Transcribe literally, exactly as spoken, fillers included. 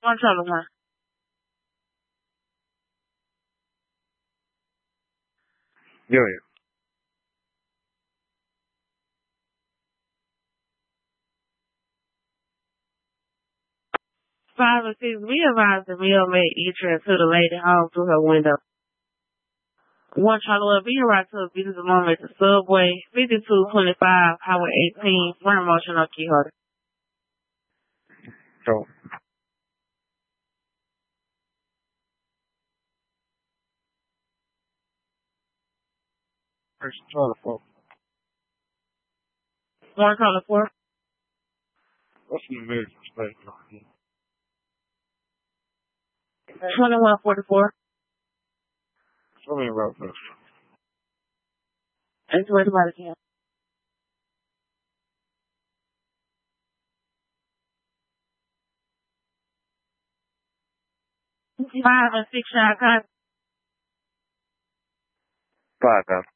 One trouble one. Go ahead. Five and six, we advised the meal made entrance to the lady home through her window. One Charlotte, be right to a visitor moment at the subway, fifty-two twenty-five, Highway eighteen, front motion on Quixote. So, first Charlotte four. One Charlotte four. What's the American state? Twenty-one forty-four. Show me about this. That's where the body can. Five and six shot cut. Five, thousand.